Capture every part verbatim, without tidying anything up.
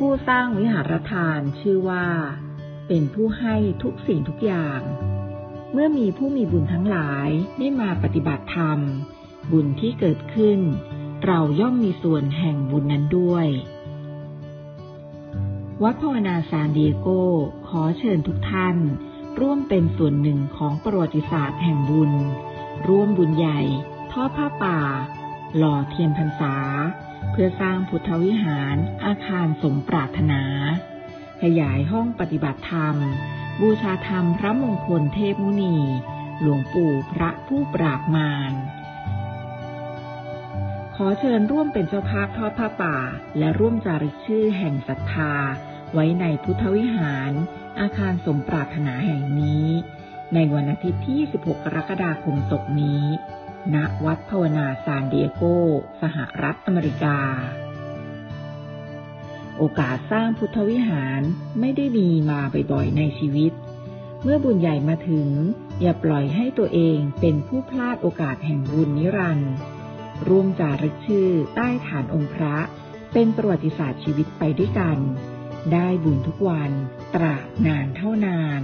ผู้สร้างวิหารทานชื่อว่าเป็นผู้ให้ทุกสิ่งทุกอย่างเมื่อมีผู้มีบุญทั้งหลายได้มาปฏิบัติธรรมบุญที่เกิดขึ้นเราย่อมมีส่วนแห่งบุญนั้นด้วยวัดภาวนาซานดิเอโกขอเชิญทุกท่านร่วมเป็นส่วนหนึ่งของประวัติศาสตร์แห่งบุญร่วมบุญใหญ่ทอดผ้าป่าหล่อเทียนพรรษาเพื่อสร้างพุทธวิหารอาคารสมปรารถนาขยายห้องปฏิบัติธรรมบูชาธรรมพระมงคลเทพมุนีหลวงปู่พระผู้ปราบมารขอเชิญร่วมเป็นเจ้าภาพทอดผ้าป่าและร่วมจารึกชื่อแห่งศรัทธาไว้ในพุทธวิหารอาคารสมปรารถนาแห่งนี้ในวันอาทิตย์ที่ยี่สิบหกกรกฎาคมศกนี้ณวัดภาวนาซานดิเอโกสหรัฐอเมริกาโอกาสสร้างพุทธวิหารไม่ได้มีมาบ่อยๆในชีวิตเมื่อบุญใหญ่มาถึงอย่าปล่อยให้ตัวเองเป็นผู้พลาดโอกาสแห่งบุญนิรันดร์ร่วมจารึกชื่อใต้ฐานองค์พระเป็นประวัติศาสตร์ชีวิตไปด้วยกันได้บุญทุกวันตราบนานเท่านาน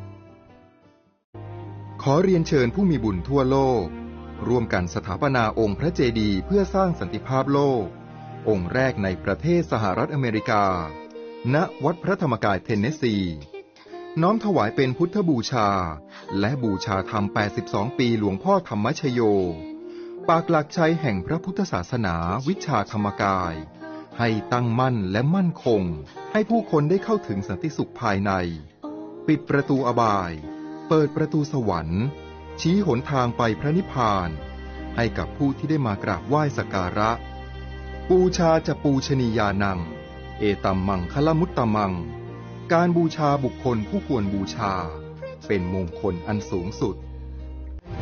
ขอเรียนเชิญผู้มีบุญทั่วโลกร่วมกันสถาปนาองค์พระเจดีย์เพื่อสร้างสันติภาพโลกองค์แรกในประเทศสหรัฐอเมริกาณวัดพระธรรมกายเทนเนสซีน้อมถวายเป็นพุทธบูชาและบูชาธรรมแปดสิบสองปีหลวงพ่อธรรมชโยปากหลักชัยแห่งพระพุทธศาสนาวิชาธรรมกายให้ตั้งมั่นและมั่นคงให้ผู้คนได้เข้าถึงสันติสุขภายในปิดประตูอบายเปิดประตูสวรรค์ชี้หนทางไปพระนิพพานให้กับผู้ที่ได้มากราบไหว้สักการะบูชาจะปูชนียานังเอตัมมังคลมุตตมังการบูชาบุคคลผู้ควรบูชาเป็นมงคลอันสูงสุด